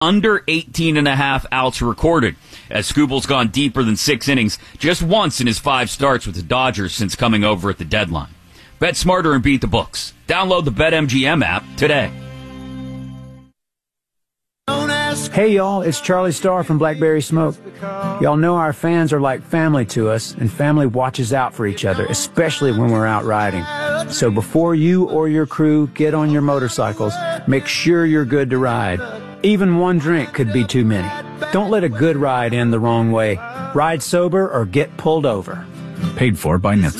under 18.5 outs recorded, as Skubal's gone deeper than 6 innings just once in his 5 starts with the Dodgers since coming over at the deadline. Bet smarter and beat the books. Download the BetMGM app today. Hey y'all, it's Charlie Starr from Blackberry Smoke. Y'all know our fans are like family to us, and family watches out for each other, especially when we're out riding. So before you or your crew get on your motorcycles, make sure you're good to ride. Even one drink could be too many. Don't let a good ride end the wrong way. Ride sober or get pulled over. Paid for by NHTSA.